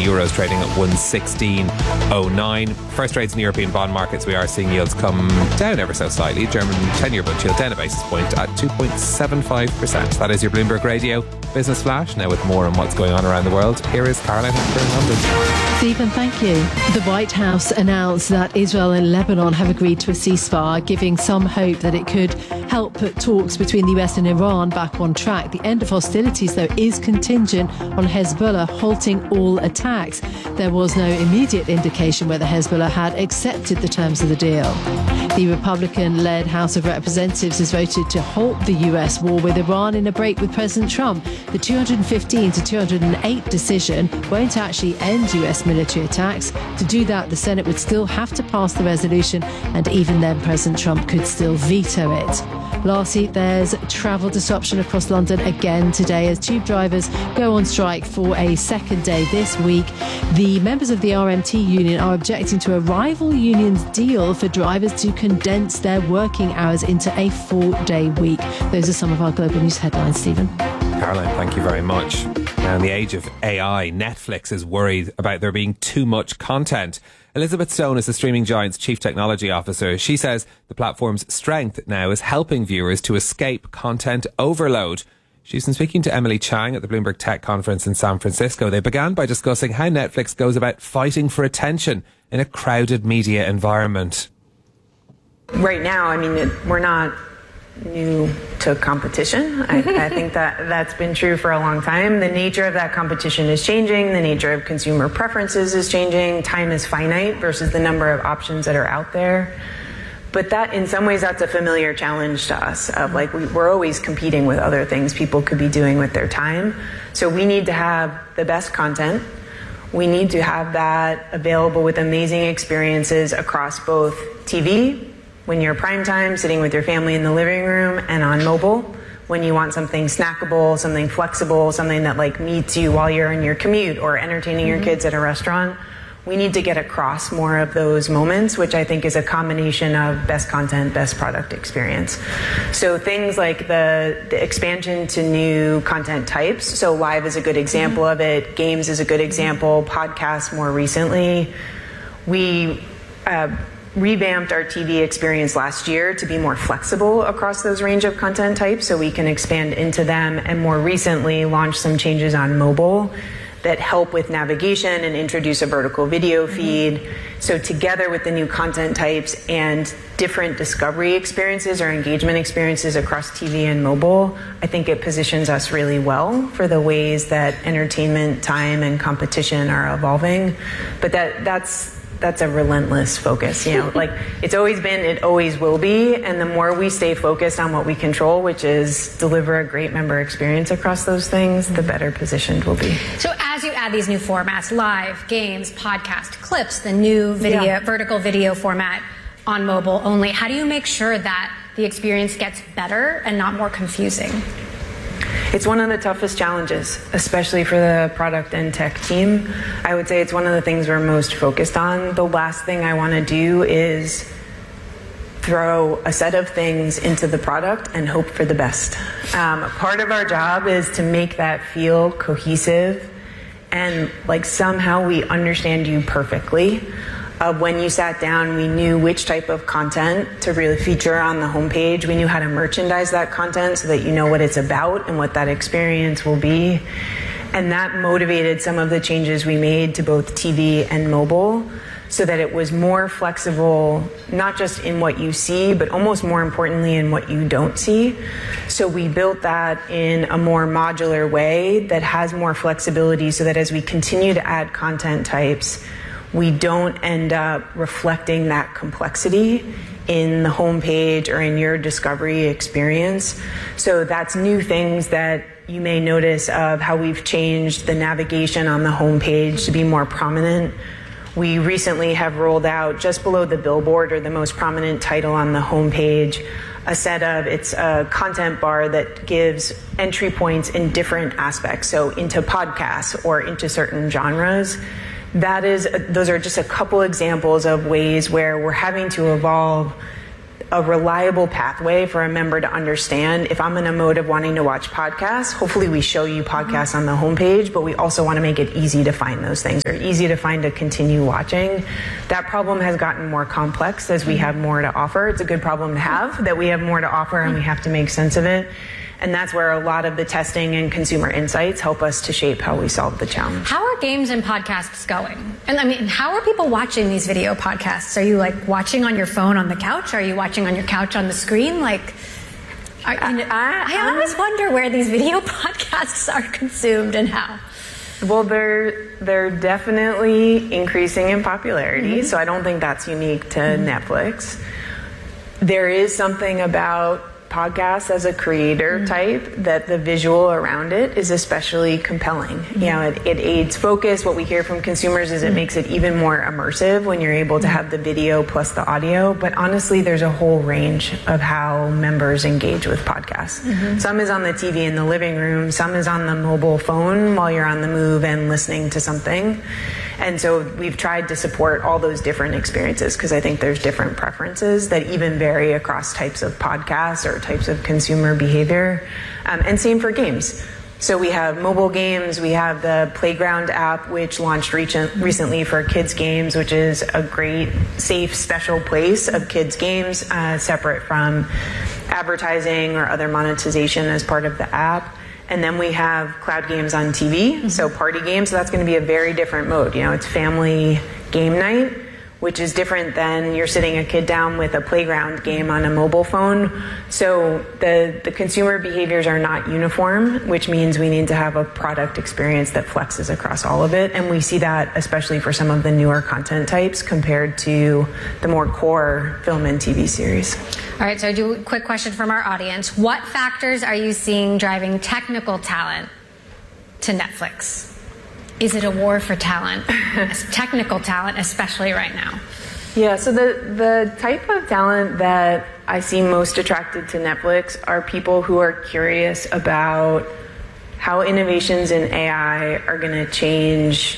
euros, trading at 116.09. First trades in the European bond markets, we are seeing yields come down ever so slightly. German 10-year bond yield down a basis point at 2.75%. That is your Bloomberg Radio Business Flash. Now with more on what's going on around the world, here is Caroline Hepburn in London. Stephen, thank you. The White House announced that Israel and Lebanon have agreed to a ceasefire, giving some hope that it could help put talks between the US and Iran back on track. The end of hostilities, though, is contingent on Hezbollah halting all attacks. There was no immediate indication whether Hezbollah had accepted the terms of the deal. The Republican-led House of Representatives has voted to halt the US war with Iran in a break with President Trump. The 215 to 208 decision won't actually end US military attacks. To do that, the Senate would still have to pass the resolution, and even then President Trump could still veto it. Lastly, there's travel disruption across London again today as tube drivers go on strike for a second day this week. The members of the RMT union are objecting to a rival union's deal for drivers to condense their working hours into a 4-day week. Those are some of our global news headlines, Stephen. Caroline, thank you very much. Now, in the age of AI, Netflix is worried about there being too much content. Elizabeth Stone is the streaming giant's chief technology officer. She says the platform's strength now is helping viewers to escape content overload. She's been speaking to Emily Chang at the Bloomberg Tech Conference in San Francisco. They began by discussing how Netflix goes about fighting for attention in a crowded media environment. Right now, I mean, we're not new to competition. I think that's been true for a long time. The nature of that competition is changing. The nature of consumer preferences is changing. Time is finite versus the number of options that are out there. But that, in some ways, that's a familiar challenge to us of like, we're always competing with other things people could be doing with their time. So we need to have the best content. We need to have that available with amazing experiences across both TV, when you're prime time, sitting with your family in the living room, and on mobile, when you want something snackable, something flexible, something that like meets you while you're in your commute or entertaining your kids at a restaurant. We need to get across more of those moments, which I think is a combination of best content, best product experience. So things like the expansion to new content types. So live is a good example of it. Games is a good example. Podcasts more recently. We revamped our TV experience last year to be more flexible across those range of content types so we can expand into them, and more recently launched some changes on mobile that help with navigation and introduce a vertical video feed. So together with the new content types and different discovery experiences or engagement experiences across TV and mobile, I think it positions us really well for the ways that entertainment, time, and competition are evolving. But that's a relentless focus, you know, like it's always been, it always will be. And the more we stay focused on what we control, which is deliver a great member experience across those things, the better positioned we'll be. So as you add these new formats, live, games, podcast, clips, the new video, vertical video format on mobile only, how do you make sure that the experience gets better and not more confusing? It's one of the toughest challenges, especially for the product and tech team. I would say it's one of the things we're most focused on. The last thing I want to do is throw a set of things into the product and hope for the best. Part of our job is to make that feel cohesive and like somehow we understand you perfectly. When you sat down, we knew which type of content to really feature on the homepage. We knew how to merchandise that content so that you know what it's about and what that experience will be. And that motivated some of the changes we made to both TV and mobile so that it was more flexible, not just in what you see, but almost more importantly in what you don't see. So we built that in a more modular way that has more flexibility so that as we continue to add content types, we don't end up reflecting that complexity in the homepage or in your discovery experience. So that's new things that you may notice of how we've changed the navigation on the homepage to be more prominent. We recently have rolled out just below the billboard or the most prominent title on the homepage, it's a content bar that gives entry points in different aspects. So into podcasts or into certain genres. Those are just a couple examples of ways where we're having to evolve a reliable pathway for a member to understand if I'm in a mode of wanting to watch podcasts. Hopefully we show you podcasts on the homepage, but we also want to make it easy to find those things, or easy to find to continue watching. That problem has gotten more complex as we have more to offer. It's a good problem to have, that we have more to offer and we have to make sense of it. And that's where a lot of the testing and consumer insights help us to shape how we solve the challenge. How are games and podcasts going? And I mean, how are people watching these video podcasts? Are you like watching on your phone on the couch? Are you watching on your couch on the screen? Like, I always wonder where these video podcasts are consumed and how. Well, they're definitely increasing in popularity, so I don't think that's unique to Netflix. There is something about podcasts as a creator type that the visual around it is especially compelling. You know, it aids focus. What we hear from consumers is it makes it even more immersive when you're able to have the video plus the audio. But honestly, there's a whole range of how members engage with podcasts. Some is on the TV in the living room, some is on the mobile phone while you're on the move and listening to something. And so we've tried to support all those different experiences because I think there's different preferences that even vary across types of podcasts or types of consumer behavior. And same for games. So we have mobile games, we have the Playground app, which launched recently for kids games, which is a great, safe, special place of kids games, separate from advertising or other monetization as part of the app. And then we have cloud games on TV, so party games. So that's going to be a very different mode. You know, it's family game night, which is different than you're sitting a kid down with a playground game on a mobile phone. So the consumer behaviors are not uniform, which means we need to have a product experience that flexes across all of it. And we see that especially for some of the newer content types compared to the more core film and TV series. All right, so I do a quick question from our audience. What factors are you seeing driving technical talent to Netflix? Is it a war for talent, technical talent, especially right now? Yeah, so the type of talent that I see most attracted to Netflix are people who are curious about how innovations in AI are going to change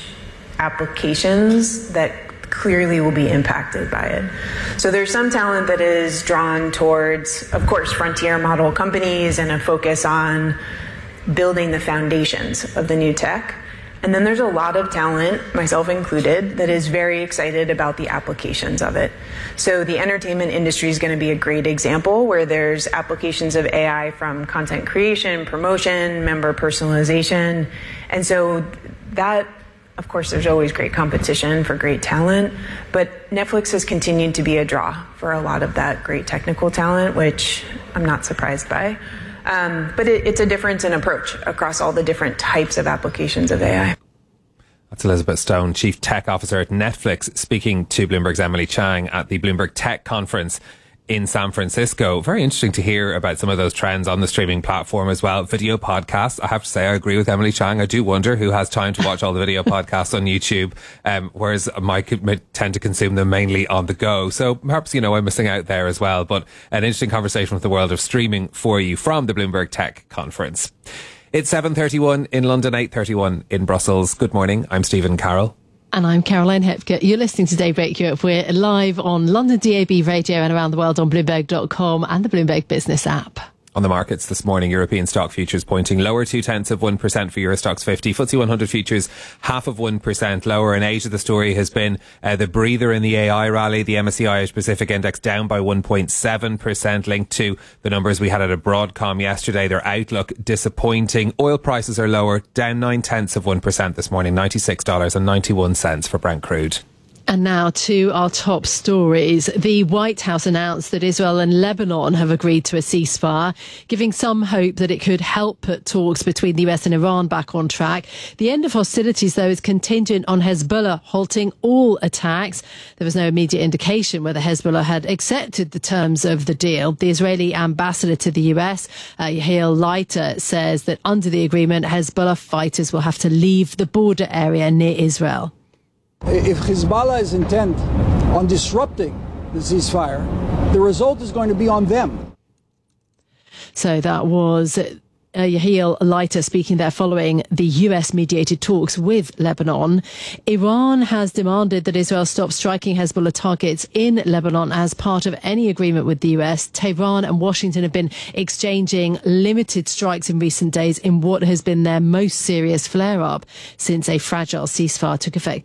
applications that clearly will be impacted by it. So there's some talent that is drawn towards, of course, frontier model companies and a focus on building the foundations of the new tech. And then there's a lot of talent, myself included, that is very excited about the applications of it. So the entertainment industry is going to be a great example where there's applications of AI from content creation, promotion, member personalization. And so that, of course, there's always great competition for great talent, but Netflix has continued to be a draw for a lot of that great technical talent, which I'm not surprised by. But it's a difference in approach across all the different types of applications of AI. That's Elizabeth Stone, Chief Tech Officer at Netflix, speaking to Bloomberg's Emily Chang at the Bloomberg Tech Conference in San Francisco. Very interesting to hear about some of those trends on the streaming platform as well. Video podcasts. I have to say, I agree with Emily Chang. I do wonder who has time to watch all the video podcasts on YouTube, whereas I tend to consume them mainly on the go. So perhaps, I'm missing out there as well. But an interesting conversation with the world of streaming for you from the Bloomberg Tech Conference. It's 7:31 in London, 8:31 in Brussels. Good morning. I'm Stephen Carroll. And I'm Caroline Hepker. You're listening to Daybreak Europe. We're live on London DAB radio and around the world on Bloomberg.com and the Bloomberg Business app. On the markets this morning, European stock futures pointing lower 0.2% for Euro Stoxx 50. FTSE 100 futures 0.5% lower. In Asia, the story has been the breather in the AI rally. The MSCI Asia Pacific Index down by 1.7%, linked to the numbers we had at a Broadcom yesterday. Their outlook disappointing. Oil prices are lower, down 0.9% this morning, $96.91 for Brent crude. And now to our top stories. The White House announced that Israel and Lebanon have agreed to a ceasefire, giving some hope that it could help put talks between the US and Iran back on track. The end of hostilities, though, is contingent on Hezbollah halting all attacks. There was no immediate indication whether Hezbollah had accepted the terms of the deal. The Israeli ambassador to the US, Yael Leiter, says that under the agreement, Hezbollah fighters will have to leave the border area near Israel. If Hezbollah is intent on disrupting the ceasefire, the result is going to be on them. So that was Yahiel Leiter speaking there following the US-mediated talks with Lebanon. Iran has demanded that Israel stop striking Hezbollah targets in Lebanon as part of any agreement with the US. Tehran and Washington have been exchanging limited strikes in recent days in what has been their most serious flare-up since a fragile ceasefire took effect